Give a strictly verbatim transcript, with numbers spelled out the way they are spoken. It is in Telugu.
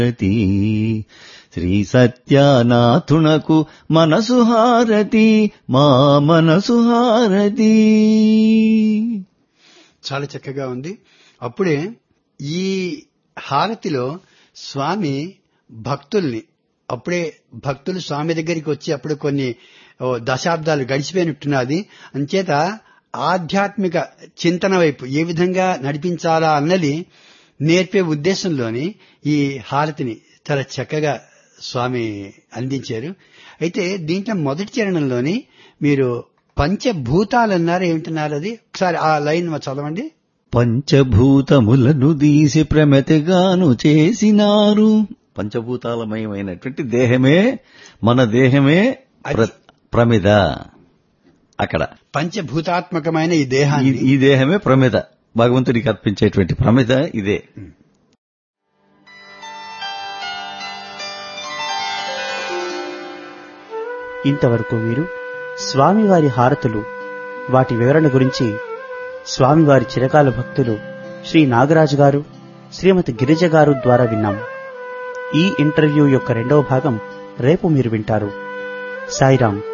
శ్రీ సత్యనాథునకు మనసు హారతి, మా మనసు హారతి. చాలా చక్కగా ఉంది. అప్పుడే ఈ హారతిలో స్వామి భక్తుల్ని, అప్పుడే భక్తులు స్వామి దగ్గరికి వచ్చి అప్పుడు కొన్ని దశాబ్దాలు గడిచిపోయినట్టున్నది. అంచేత ఆధ్యాత్మిక చింతన వైపు ఏ విధంగా నడిపించాలా అన్నది నేర్పే ఉద్దేశంలోని ఈ హారతిని చాలా చక్కగా స్వామి అందించారు. అయితే దీంట్లో మొదటి చరణంలోని మీరు పంచభూతాలన్నారు, ఏమిటన్నారు అది ఒకసారి ఆ లైన్ చదవండి. పంచభూతములను తీసి ప్రమతిగాను చేసినారు. పంచభూతాలమయమైనటువంటి దేహమే, మన దేహమే ప్రమిద. అక్కడ పంచభూతాత్మకమైన ఈ దేహాన్ని, ఈ దేహమే ప్రమిద, భగవంతుడికి అర్పించేటువంటి ప్రమిద ఇదే. ఇంతవరకు మీరు స్వామివారి హారతులు, వాటి వివరణ గురించి స్వామివారి చిరకాల భక్తులు శ్రీ నాగరాజు గారు, శ్రీమతి గిరిజ గారు ద్వారా విన్నాం. ఈ ఇంటర్వ్యూ యొక్క రెండవ భాగం రేపు మీరు వింటారు. సాయిరాం.